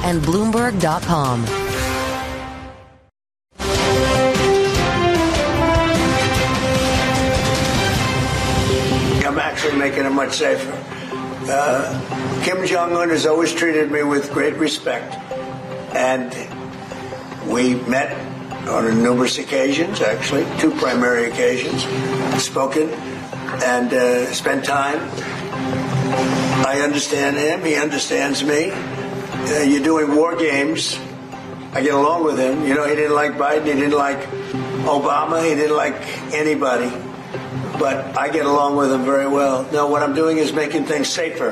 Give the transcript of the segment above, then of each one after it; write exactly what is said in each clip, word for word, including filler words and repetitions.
and Bloomberg dot com. I'm actually making it much safer. Uh, Kim Jong-un has always treated me with great respect, and we met on numerous occasions, actually, two primary occasions, spoken and uh, spent time. I understand him. He understands me. Uh, you're doing war games. I get along with him. You know, he didn't like Biden. He didn't like Obama. He didn't like anybody. But I get along with him very well. No, what I'm doing is making things safer.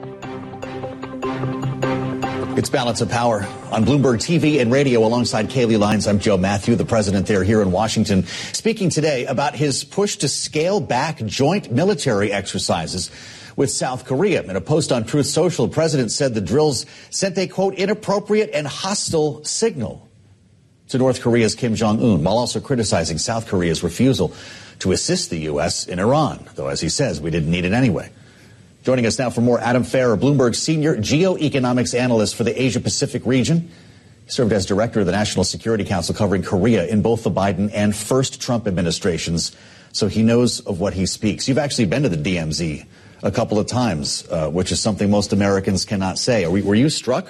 It's Balance of Power on Bloomberg T V and radio alongside Kayleigh Lines. I'm Joe Matthew, the president there here in Washington, speaking today about his push to scale back joint military exercises with South Korea. In a post on Truth Social, the president said the drills sent a, quote, inappropriate and hostile signal to North Korea's Kim Jong-un, while also criticizing South Korea's refusal to assist the U S in Iran, though, as he says, we didn't need it anyway. Joining us now for more, Adam Ferrer, Bloomberg senior geoeconomics analyst for the Asia-Pacific region. He served as director of the National Security Council covering Korea in both the Biden and first Trump administrations, so he knows of what he speaks. You've actually been to the D M Z a couple of times, uh, which is something most Americans cannot say. Are we, were you struck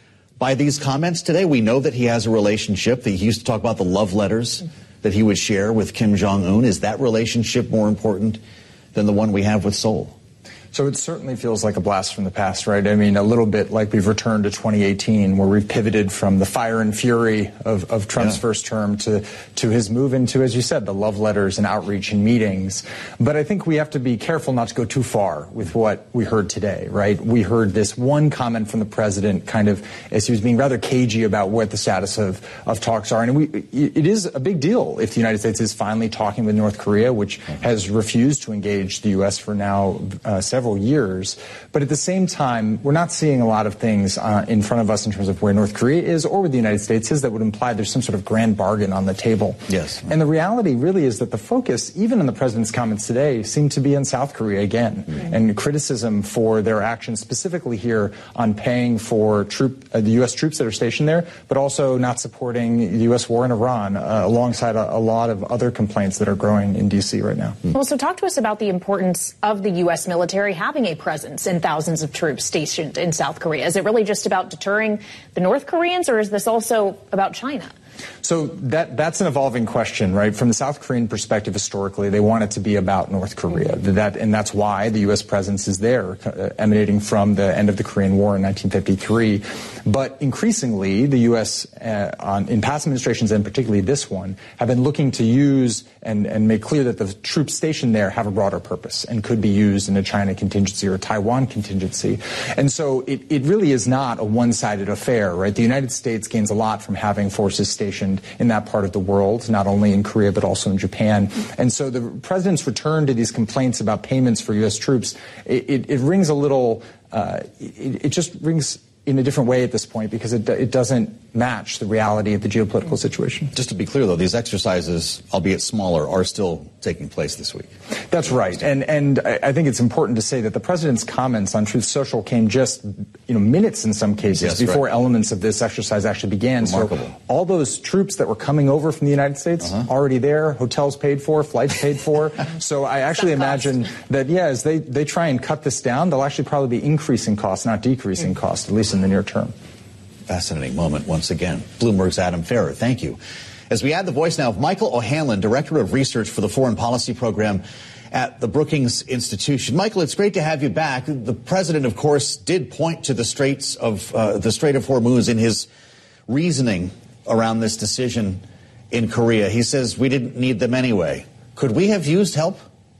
by these comments today? We know that he has a relationship. That he used to talk about the love letters that he would share with Kim Jong-un. Is that relationship more important than the one we have with Seoul? So it certainly feels like a blast from the past, right? I mean, a little bit like we've returned to twenty eighteen, where we've pivoted from the fire and fury of, of Trump's yeah. first term to, to his move into, as you said, the love letters and outreach and meetings. But I think we have to be careful not to go too far with what we heard today, right? We heard this one comment from the president kind of as he was being rather cagey about what the status of, of talks are. And we, it is a big deal if the United States is finally talking with North Korea, which has refused to engage the U S for now uh, several years. But at the same time, we're not seeing a lot of things uh, in front of us in terms of where North Korea is or where the United States is that would imply there's some sort of grand bargain on the table. Yes. And the reality really is that the focus, even in the president's comments today, seemed to be in South Korea again, mm-hmm. and criticism for their actions specifically here on paying for troop, uh, the U S troops that are stationed there, but also not supporting the U S war in Iran, uh, alongside a, a lot of other complaints that are growing in D C right now. Mm-hmm. Well, so talk to us about the importance of the U S military having a presence and thousands of troops stationed in South Korea. Is it really just about deterring the North Koreans, or is this also about China? So that that's an evolving question, right? From the South Korean perspective, historically, they want it to be about North Korea. That, and that's why the U S presence is there, uh, emanating from the end of the Korean War in nineteen fifty-three. But increasingly, the U S, uh, on, in past administrations, and particularly this one, have been looking to use and, and make clear that the troops stationed there have a broader purpose and could be used in a China contingency or a Taiwan contingency. And so it, it really is not a one-sided affair, right? The United States gains a lot from having forces stationed in that part of the world, not only in Korea but also in Japan. And so the president's return to these complaints about payments for U S troops, it, it, it rings a little, uh, it, it just rings in a different way at this point, because it, it doesn't match the reality of the geopolitical situation. Just to be clear, though, these exercises, albeit smaller, are still taking place this week. That's right. And and I think it's important to say that the president's comments on Truth Social came just, you know, minutes in some cases yes, before right. elements of this exercise actually began. Remarkable. So all those troops that were coming over from the United States, uh-huh. already there, hotels paid for, flights paid for. So I actually imagine that, yeah, as they, they try and cut this down, they'll actually probably be increasing costs, not decreasing mm. costs, at least in the near term. Fascinating moment once again. Bloomberg's Adam Ferrer, thank you. As we add the voice now of Michael O'Hanlon, Director of Research for the Foreign Policy Program at the Brookings Institution. Michael, it's great to have you back. The president, of course, did point to the Straits of uh, the Strait of Hormuz in his reasoning around this decision in Korea. He says we didn't need them anyway. Could we have used help?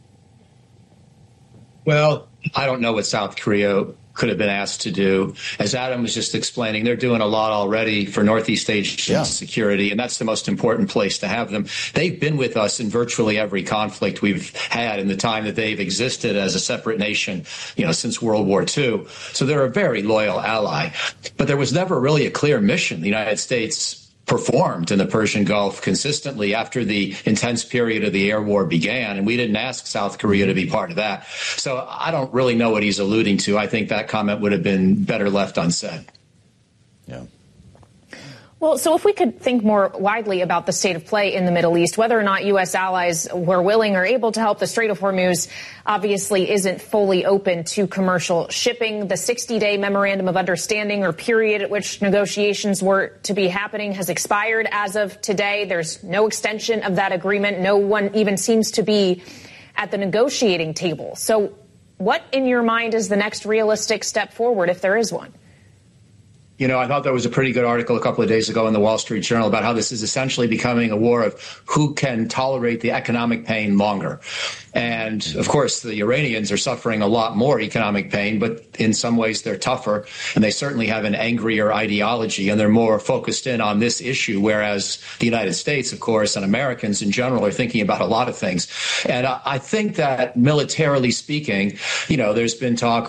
Well, I don't know what South Korea could have been asked to do. As Adam was just explaining, they're doing a lot already for Northeast Asian yeah. security, and that's the most important place to have them. They've been with us in virtually every conflict we've had in the time that they've existed as a separate nation, you know, since World War Two. So they're a very loyal ally. But there was never really a clear mission. The United States performed in the Persian Gulf consistently after the intense period of the air war began, and we didn't ask South Korea to be part of that. So I don't really know what he's alluding to. I think that comment would have been better left unsaid. Yeah. Well, so if we could think more widely about the state of play in the Middle East, whether or not U S allies were willing or able to help, the Strait of Hormuz obviously isn't fully open to commercial shipping. The sixty-day memorandum of understanding or period at which negotiations were to be happening has expired as of today. There's no extension of that agreement. No one even seems to be at the negotiating table. So what, in your mind, is the next realistic step forward, if there is one? You know, I thought there was a pretty good article a couple of days ago in the Wall Street Journal about how this is essentially becoming a war of who can tolerate the economic pain longer. And, of course, the Iranians are suffering a lot more economic pain, but in some ways they're tougher, and they certainly have an angrier ideology, and they're more focused in on this issue, whereas the United States, of course, and Americans in general are thinking about a lot of things. And I think that militarily speaking, you know, there's been talk,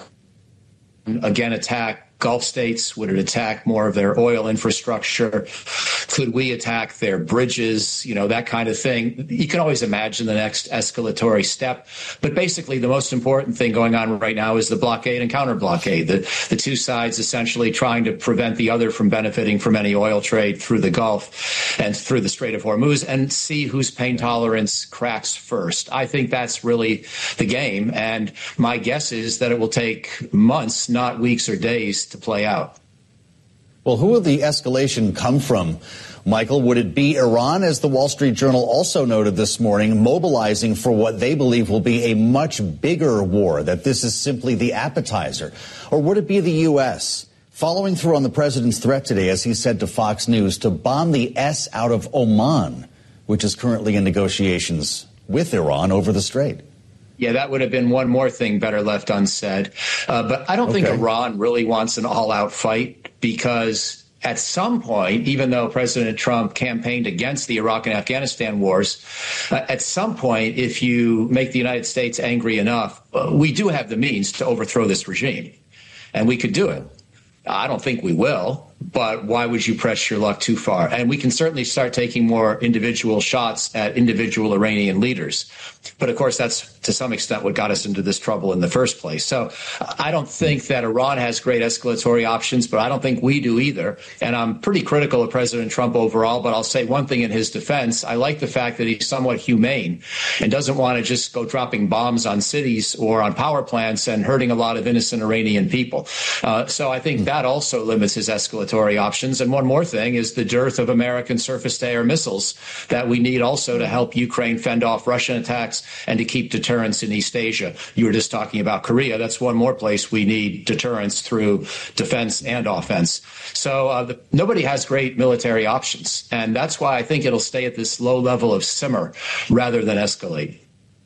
again, attack Gulf states. Would it attack more of their oil infrastructure? Could we attack their bridges? You know, that kind of thing. You can always imagine the next escalatory step. But basically, the most important thing going on right now is the blockade and counter blockade. The, the two sides essentially trying to prevent the other from benefiting from any oil trade through the Gulf and through the Strait of Hormuz, and see whose pain tolerance cracks first. I think that's really the game. And my guess is that it will take months, not weeks or days, to play out. Well, who will the escalation come from, Michael? Would it be Iran, as the Wall Street Journal also noted this morning, mobilizing for what they believe will be a much bigger war, that this is simply the appetizer? Or would it be the U S, following through on the president's threat today, as he said to Fox News, to bomb the S out of Oman, which is currently in negotiations with Iran over the strait? Yeah, that would have been one more thing better left unsaid. Uh, but I don't okay. think Iran really wants an all-out fight, because at some point, even though President Trump campaigned against the Iraq and Afghanistan wars, uh, at some point, if you make the United States angry enough, uh, we do have the means to overthrow this regime, and we could do it. I don't think we will, but why would you press your luck too far? And we can certainly start taking more individual shots at individual Iranian leaders. But of course, that's to some extent what got us into this trouble in the first place. So I don't think that Iran has great escalatory options, but I don't think we do either. And I'm pretty critical of President Trump overall, but I'll say one thing in his defense. I like the fact that he's somewhat humane and doesn't want to just go dropping bombs on cities or on power plants and hurting a lot of innocent Iranian people. Uh, so I think that also limits his escalatory options. And one more thing is the dearth of American surface-to-air missiles that we need also to help Ukraine fend off Russian attacks and to keep deterrence in East Asia. You were just talking about Korea. That's one more place we need deterrence through defense and offense. So uh, the, nobody has great military options. And that's why I think it'll stay at this low level of simmer rather than escalate.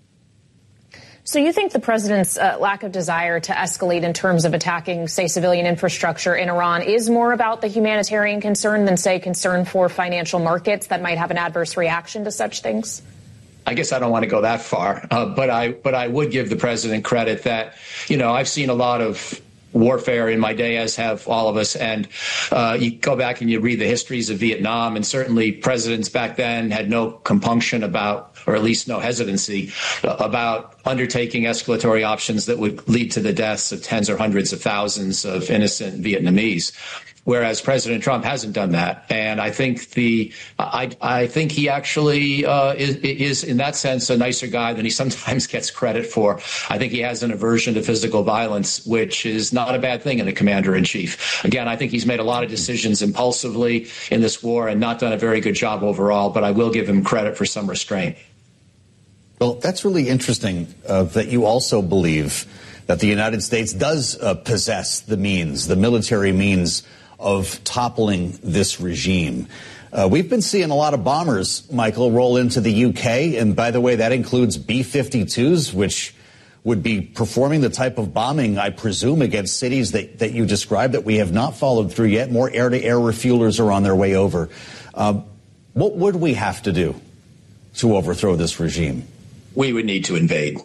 So you think the president's uh, lack of desire to escalate in terms of attacking, say, civilian infrastructure in Iran is more about the humanitarian concern than, say, concern for financial markets that might have an adverse reaction to such things? I guess I don't want to go that far, uh, but I but I would give the president credit that, you know, I've seen a lot of warfare in my day, as have all of us. And uh, you go back and you read the histories of Vietnam, and certainly presidents back then had no compunction about, or at least no hesitancy about undertaking escalatory options that would lead to the deaths of tens or hundreds of thousands of innocent Vietnamese. Whereas President Trump hasn't done that, and I think the I I think he actually uh, is is in that sense a nicer guy than he sometimes gets credit for. I think he has an aversion to physical violence, which is not a bad thing in a commander in chief. Again, I think he's made a lot of decisions impulsively in this war and not done a very good job overall. But I will give him credit for some restraint. Well, that's really interesting uh, that you also believe that the United States does uh, possess the means, the military means, of toppling this regime. Uh, we've been seeing a lot of bombers, Michael, roll into the U K. And by the way, that includes B fifty-twos, which would be performing the type of bombing, I presume, against cities that, that you described that we have not followed through yet. More air-to-air refuelers are on their way over. Uh, what would we have to do to overthrow this regime? We would need to invade.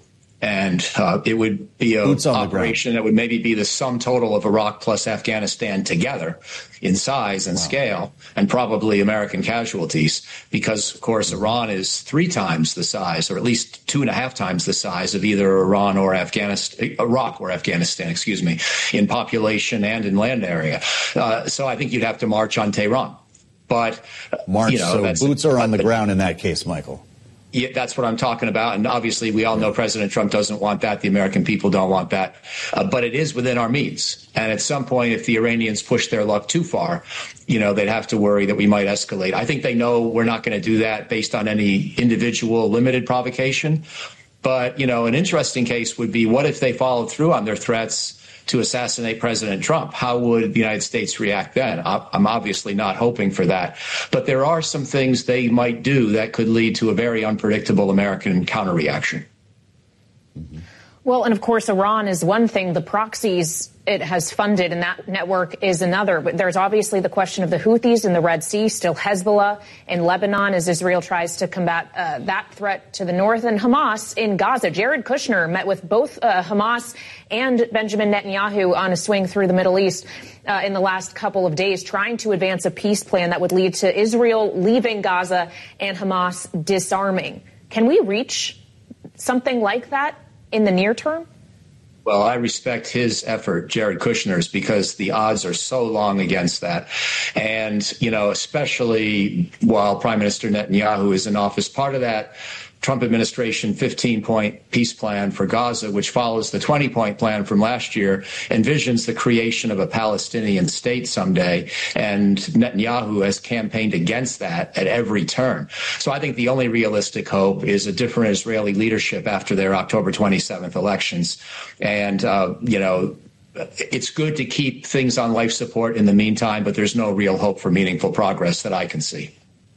And uh, it would be an operation that would maybe be the sum total of Iraq plus Afghanistan together in size and wow. scale, and probably American casualties, because, of course, Iran is three times the size, or at least two and a half times the size of either Iran or Afghanistan, Iraq or Afghanistan, excuse me, in population and in land area. Uh, so I think you'd have to march on Tehran. But, March, you know, so boots are on the ground in that case, Michael. Yeah, that's what I'm talking about. And obviously, we all know President Trump doesn't want that. The American people don't want that. Uh, but it is within our means. And at some point, if the Iranians push their luck too far, you know, they'd have to worry that we might escalate. I think they know we're not going to do that based on any individual limited provocation. But, you know, an interesting case would be, what if they followed through on their threats to assassinate President Trump? How would the United States react then? I'm obviously not hoping for that. But there are some things they might do that could lead to a very unpredictable American counterreaction. Mm-hmm. Well, and of course, Iran is one thing. The proxies it has funded and that network is another. But there's obviously the question of the Houthis in the Red Sea, still Hezbollah in Lebanon as Israel tries to combat uh, that threat to the north, and Hamas in Gaza. Jared Kushner met with both uh, Hamas and Benjamin Netanyahu on a swing through the Middle East uh, in the last couple of days, trying to advance a peace plan that would lead to Israel leaving Gaza and Hamas disarming. Can we reach something like that in the near term? Well, I respect his effort, Jared Kushner's, because the odds are so long against that. And, you know, especially while Prime Minister Netanyahu is in office, part of that Trump administration fifteen-point peace plan for Gaza, which follows the twenty-point plan from last year, envisions the creation of a Palestinian state someday. And Netanyahu has campaigned against that at every turn. So I think the only realistic hope is a different Israeli leadership after their October twenty-seventh elections. And, uh, you know, it's good to keep things on life support in the meantime, but there's no real hope for meaningful progress that I can see.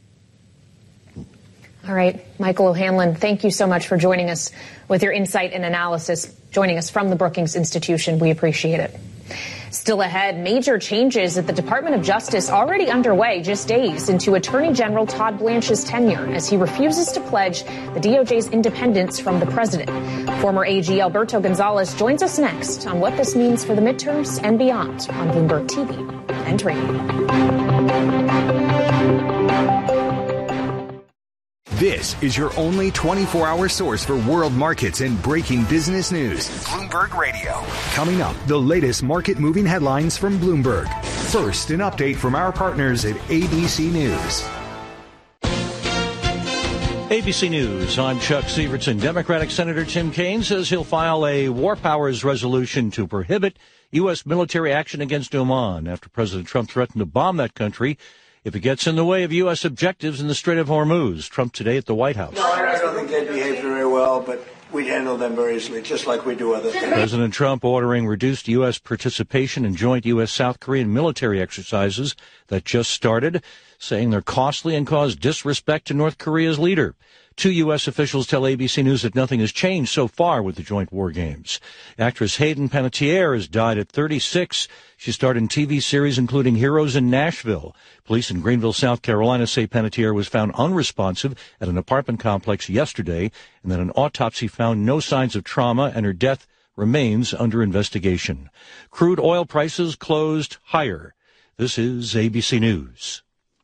All right, Michael O'Hanlon, thank you so much for joining us with your insight and analysis, joining us from the Brookings Institution. We appreciate it. Still ahead, major changes at the Department of Justice already underway just days into Attorney General Todd Blanche's tenure as he refuses to pledge the D O J's independence from the president. Former A G Alberto Gonzales joins us next on what this means for the midterms and beyond on Bloomberg T V and radio. This is your only twenty-four hour source for world markets and breaking business news. Bloomberg Radio. Coming up, the latest market moving headlines from Bloomberg. First, an update from our partners at A B C News. A B C News, I'm Chuck Sievertson. Democratic Senator Tim Kaine says he'll file a war powers resolution to prohibit U S military action against Oman after President Trump threatened to bomb that country if it gets in the way of U S objectives in the Strait of Hormuz. Trump today at the White House. No, I don't think they behave very well, but we handle them very easily, just like we do other things. President Trump ordering reduced U S participation in joint U S-South Korean military exercises that just started, saying they're costly and cause disrespect to North Korea's leader. Two U S officials tell A B C News that nothing has changed so far with the joint war games. Actress Hayden Panettiere has died at thirty-six. She starred in T V series including Heroes in Nashville. Police in Greenville, South Carolina say Panettiere was found unresponsive at an apartment complex yesterday, and that an autopsy found no signs of trauma, and her death remains under investigation. Crude oil prices closed higher. This is A B C News.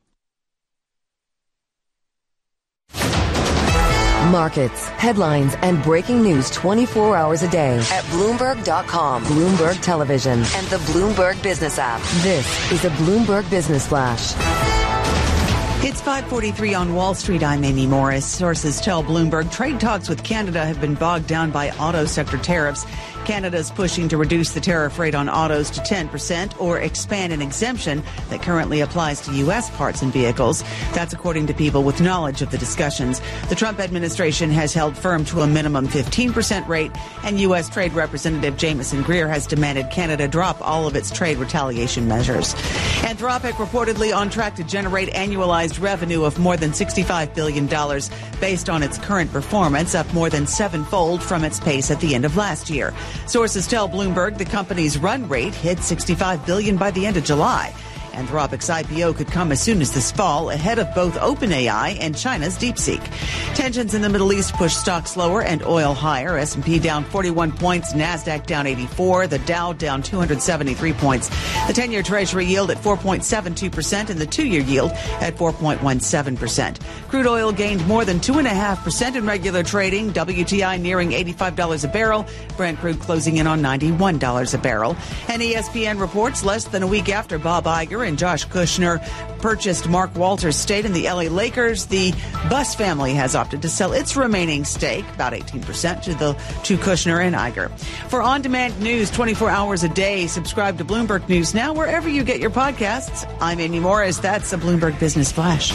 Markets, headlines, and breaking news twenty-four hours a day at Bloomberg dot com, Bloomberg Television, and the Bloomberg Business app. This is a Bloomberg Business Flash. It's five forty-three on Wall Street. I'm Amy Morris. Sources tell Bloomberg trade talks with Canada have been bogged down by auto sector tariffs. Canada's pushing to reduce the tariff rate on autos to ten percent or expand an exemption that currently applies to U S parts and vehicles. That's according to people with knowledge of the discussions. The Trump administration has held firm to a minimum fifteen percent rate, and U S Trade Representative Jamieson Greer has demanded Canada drop all of its trade retaliation measures. Anthropic reportedly on track to generate annualized revenue of more than sixty-five billion dollars based on its current performance, up more than sevenfold from its pace at the end of last year. Sources tell Bloomberg the company's run rate hit sixty-five billion dollars by the end of July. Anthropic's I P O could come as soon as this fall, ahead of both OpenAI and China's DeepSeek. Tensions in the Middle East push stocks lower and oil higher. S and P down forty-one points, NASDAQ down eighty-four, the Dow down two hundred seventy-three points. The ten-year Treasury yield at four point seven two percent and the two-year yield at four point one seven percent. Crude oil gained more than two point five percent in regular trading. W T I nearing eighty-five dollars a barrel. Brent crude closing in on ninety-one dollars a barrel. And E S P N reports less than a week after Bob Iger and Josh Kushner purchased Mark Walter's stake in the L A Lakers, the Buss family has opted to sell its remaining stake, about eighteen percent, to the to Kushner and Iger. For on-demand news twenty-four hours a day, subscribe to Bloomberg News Now wherever you get your podcasts. I'm Amy Morris. That's a Bloomberg Business Flash.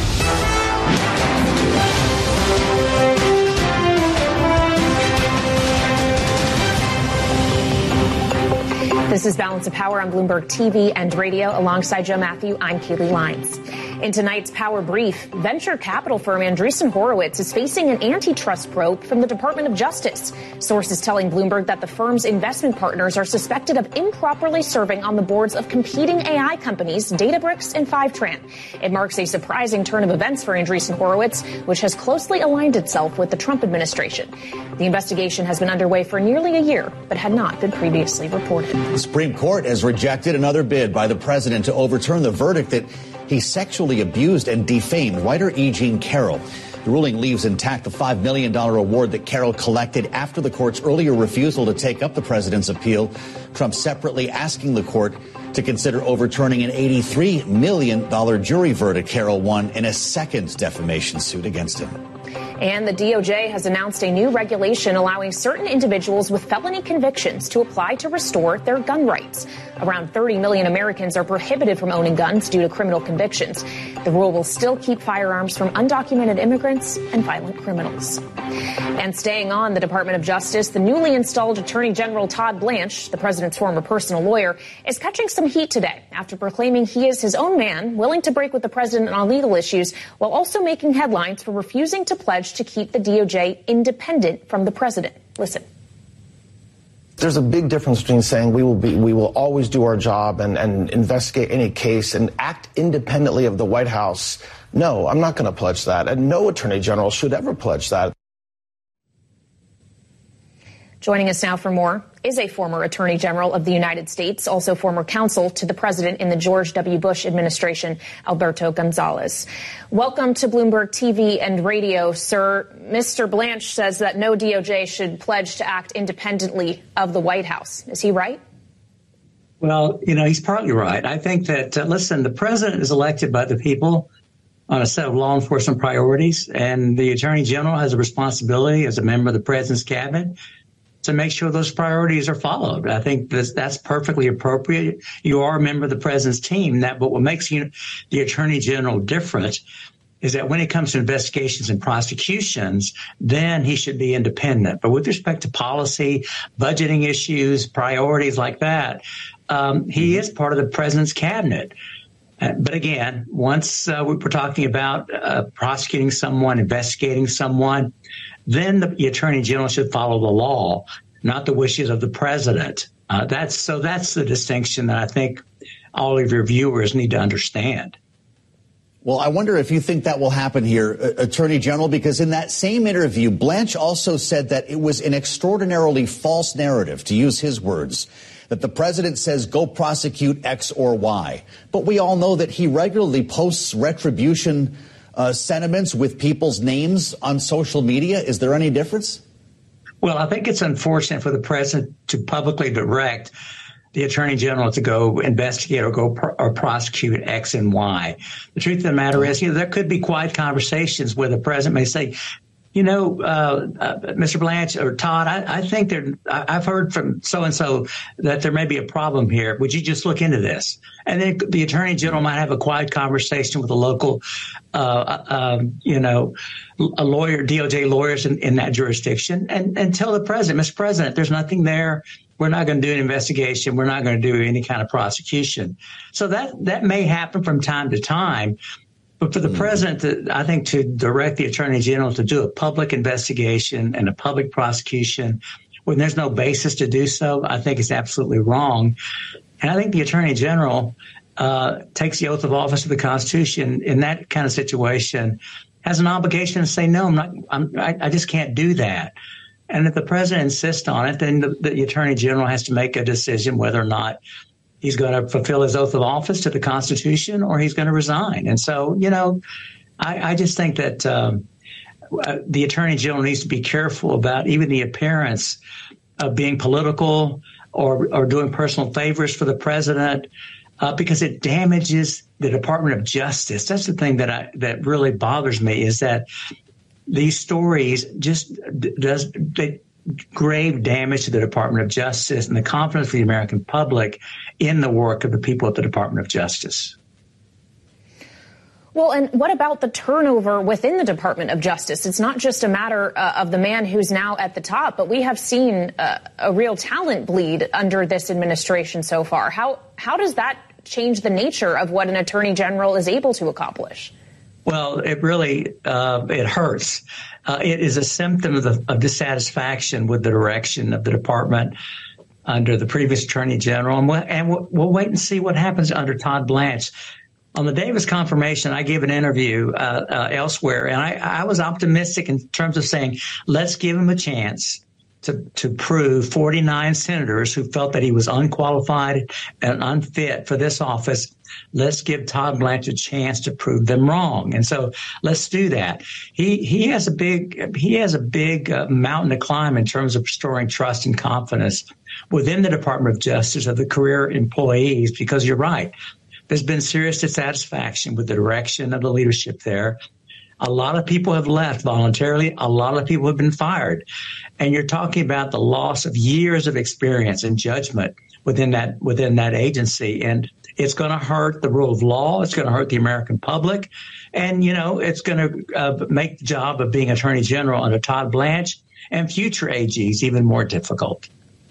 This is Balance of Power on Bloomberg T V and radio. Alongside Joe Matthew, I'm Kaylee Lyons. In tonight's Power Brief, venture capital firm Andreessen Horowitz is facing an antitrust probe from the Department of Justice. Sources telling Bloomberg that the firm's investment partners are suspected of improperly serving on the boards of competing A I companies, Databricks and Fivetran. It marks a surprising turn of events for Andreessen Horowitz, which has closely aligned itself with the Trump administration. The investigation has been underway for nearly a year, but had not been previously reported. The Supreme Court has rejected another bid by the president to overturn the verdict that he sexually abused and defamed writer E. Jean Carroll. The ruling leaves intact the five million dollars award that Carroll collected after the court's earlier refusal to take up the president's appeal. Trump separately asking the court to consider overturning an eighty-three million dollars jury verdict Carroll won in a second defamation suit against him. And the D O J has announced a new regulation allowing certain individuals with felony convictions to apply to restore their gun rights. Around thirty million Americans are prohibited from owning guns due to criminal convictions. The rule will still keep firearms from undocumented immigrants and violent criminals. And staying on the Department of Justice, the newly installed Attorney General Todd Blanche, the president's former personal lawyer, is catching some heat today after proclaiming he is his own man, willing to break with the president on legal issues, while also making headlines for refusing to pledge to keep the D O J independent from the president. Listen. There's a big difference between saying we will be, we will always do our job and, and investigate any case and act independently of the White House. No, I'm not going to pledge that. And no attorney general should ever pledge that. Joining us now for more is a former Attorney General of the United States, also former counsel to the president in the George W. Bush administration, Alberto Gonzalez. Welcome to Bloomberg T V and radio, sir. Mister Blanche says that no D O J should pledge to act independently of the White House. Is he right? Well, you know, he's partly right. I think that, uh, listen, the president is elected by the people on a set of law enforcement priorities, and the Attorney General has a responsibility as a member of the president's cabinet to make sure those priorities are followed. I think that's, that's perfectly appropriate. You are a member of the president's team. That, but what makes you, the Attorney General different is that when it comes to investigations and prosecutions, then he should be independent. But with respect to policy, budgeting issues, priorities like that, um, he is part of the president's cabinet. Uh, but again, once uh, we're talking about uh, prosecuting someone, investigating someone, then the, the attorney general should follow the law, not the wishes of the president. Uh, that's so that's the distinction that I think all of your viewers need to understand. Well, I wonder if you think that will happen here, uh, Attorney General, because in that same interview, Blanche also said that it was an extraordinarily false narrative, to use his words, that the president says go prosecute X or Y. But we all know that he regularly posts retribution uh, sentiments with people's names on social media. Is there any difference? Well, I think it's unfortunate for the president to publicly direct the attorney general to go investigate or go pr- or prosecute X and Y. The truth of the matter is, you know, there could be quiet conversations where the president may say, you know, uh, uh, Mister Blanche or Todd, I, I think there, I've heard from so-and-so that there may be a problem here. Would you just look into this? And then the attorney general might have a quiet conversation with a local, uh, um, you know, a lawyer, D O J lawyers in, in that jurisdiction and, and tell the president, Mister President, there's nothing there. We're not going to do an investigation. We're not going to do any kind of prosecution. So that, that may happen from time to time. But for the mm-hmm. president, to, I think, to direct the attorney general to do a public investigation and a public prosecution when there's no basis to do so, I think is absolutely wrong. And I think the attorney general uh, takes the oath of office of the Constitution in that kind of situation has an obligation to say, no, I'm not, I'm, I, I just can't do that. And if the president insists on it, then the, the attorney general has to make a decision whether or not he's going to fulfill his oath of office to the Constitution or he's going to resign. And so, you know, I, I just think that um, the attorney general needs to be careful about even the appearance of being political or, or doing personal favors for the president, uh, because it damages the Department of Justice. That's the thing that I, that really bothers me, is that these stories just does they grave damage to the Department of Justice and the confidence of the American public in the work of the people at the Department of Justice. Well, and what about the turnover within the Department of Justice? It's not just a matter uh, of the man who's now at the top, but we have seen uh, a real talent bleed under this administration so far. How how does that change the nature of what an attorney general is able to accomplish? Well, it really uh, it hurts. Uh, it is a symptom of, the, of dissatisfaction with the direction of the department under the previous attorney general, and we'll, and we'll, we'll wait and see what happens under Todd Blanche. On the day of his confirmation, I gave an interview uh, uh, elsewhere, and I, I was optimistic in terms of saying, let's give him a chance to, to prove forty-nine senators who felt that he was unqualified and unfit for this office. Let's give Todd Blanche a chance to prove them wrong. And so let's do that. He he has a big he has a big uh, mountain to climb in terms of restoring trust and confidence within the Department of Justice of the career employees, because you're right. There's been serious dissatisfaction with the direction of the leadership there. A lot of people have left voluntarily. A lot of people have been fired. And you're talking about the loss of years of experience and judgment within that within that agency. And it's going to hurt the rule of law. It's going to hurt the American public. And, you know, it's going to uh, make the job of being attorney general under Todd Blanche and future A Gs even more difficult.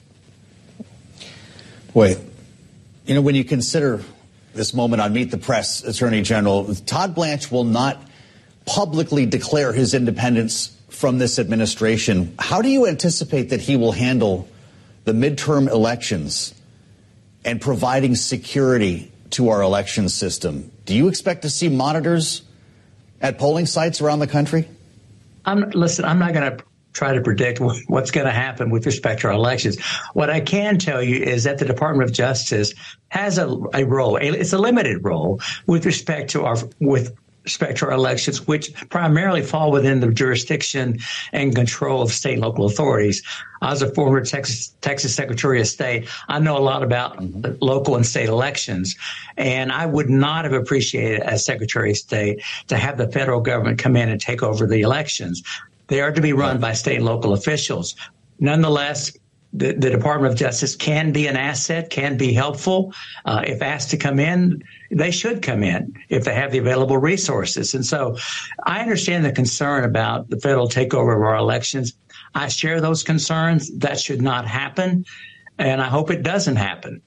Wait, you know, when you consider this moment on Meet the Press, Attorney General, Todd Blanche will not publicly declare his independence from this administration. How do you anticipate that he will handle the midterm elections and providing security to our election system? Do you expect to see monitors at polling sites around the country? I'm, listen, I'm not going to try to predict what's going to happen with respect to our elections. What I can tell you is that the Department of Justice has a, a role. It's a limited role with respect to our with respect to our elections, which primarily fall within the jurisdiction and control of state and local authorities. I was a former Texas Texas Secretary of State. I know a lot about mm-hmm. local and state elections, and I would not have appreciated as Secretary of State to have the federal government come in and take over the elections. They are to be run by state and local officials. Nonetheless, the, the Department of Justice can be an asset, can be helpful. Uh, if asked to come in, they should come in if they have the available resources. And so I understand the concern about the federal takeover of our elections. I share those concerns. That should not happen, and I hope it doesn't happen.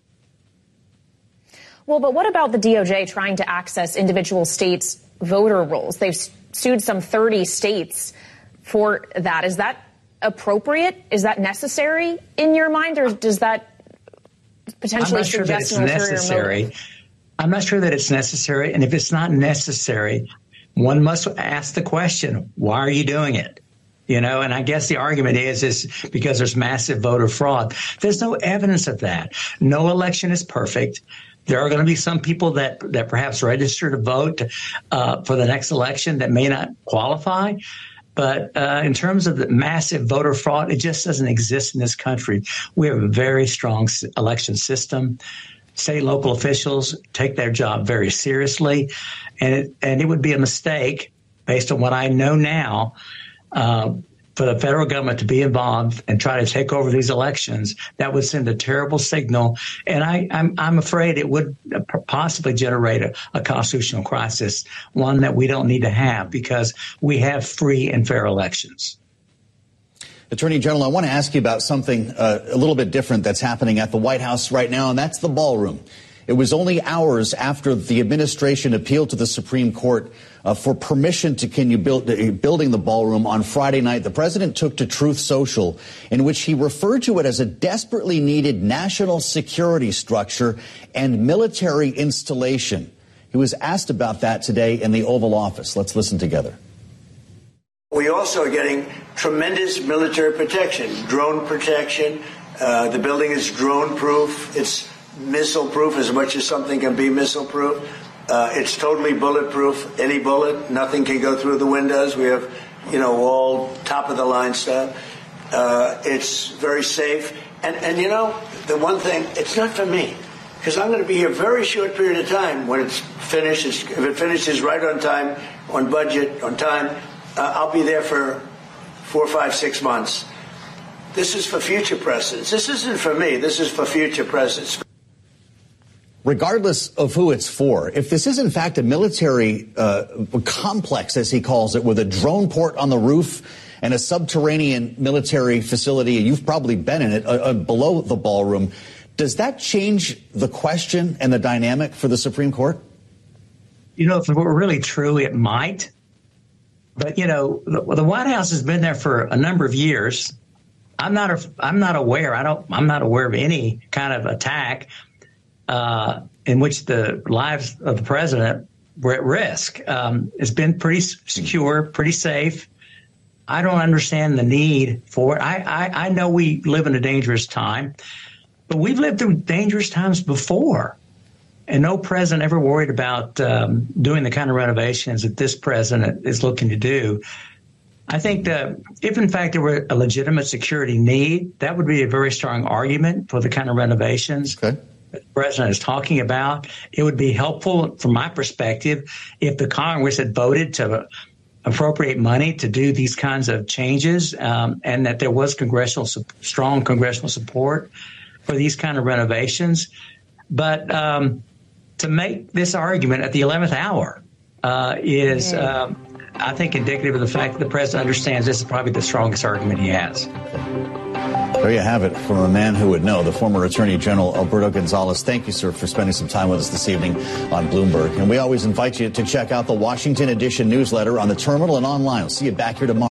Well, but what about the D O J trying to access individual states' voter rolls? They've sued some thirty states for that. Is that appropriate? Is that necessary in your mind, or does that potentially suggest an ulterior motive? I'm not sure that it's necessary. And if it's not necessary, one must ask the question, why are you doing it? You know, and I guess the argument is, is because there's massive voter fraud. There's no evidence of that. No election is perfect. There are going to be some people that, that perhaps register to vote uh, for the next election that may not qualify. But uh, in terms of the massive voter fraud, it just doesn't exist in this country. We have a very strong election system. State and local officials take their job very seriously. And it, and it would be a mistake, based on what I know now, uh, for the federal government to be involved and try to take over these elections. That would send a terrible signal. And I, I'm, I'm afraid it would possibly generate a, a constitutional crisis, one that we don't need to have, because we have free and fair elections. Attorney General, I want to ask you about something uh, a little bit different that's happening at the White House right now, and that's the ballroom. It was only hours after the administration appealed to the Supreme Court uh, for permission to continue build, uh, building the ballroom on Friday night. The president took to Truth Social, in which he referred to it as a desperately needed national security structure and military installation. He was asked about that today in the Oval Office. Let's listen together. We also are getting tremendous military protection, drone protection. Uh, the building is drone-proof. It's missile-proof as much as something can be missile-proof. Uh, it's totally bulletproof. Any bullet, nothing can go through the windows. We have, you know, all top-of-the-line stuff. Uh, it's very safe. And, and, you know, the one thing, it's not for me, because I'm going to be here a very short period of time when it's finished. It's, if it finishes right on time, on budget, on time, uh, I'll be there for four, five, six months. This is for future presidents. This isn't for me. This is for future presidents. Regardless of who it's for, if this is in fact a military uh, complex, as he calls it, with a drone port on the roof and a subterranean military facility, and you've probably been in it, uh, uh, below the ballroom, does that change the question and the dynamic for the Supreme Court? You know, if it were really true, it might. But, you know, the, the White House has been there for a number of years. I'm not a, I'm not aware. I don't. I'm not aware of any kind of attack uh, in which the lives of the president were at risk. Um, it's been pretty secure, pretty safe. I don't understand the need for it. I, I, I know we live in a dangerous time, but we've lived through dangerous times before, and no president ever worried about um, doing the kind of renovations that this president is looking to do. I think that if, in fact, there were a legitimate security need, that would be a very strong argument for the kind of renovations okay. that the president is talking about. It would be helpful, from my perspective, if the Congress had voted to appropriate money to do these kinds of changes, um, and that there was congressional strong congressional support for these kind of renovations. But um, to make this argument at the eleventh hour uh, is... Yeah. Um, I think indicative of the fact that the president understands this is probably the strongest argument he has. There you have it from a man who would know, the former Attorney General Alberto Gonzales. Thank you, sir, for spending some time with us this evening on Bloomberg. And we always invite you to check out the Washington Edition newsletter on the terminal and online. We'll see you back here tomorrow.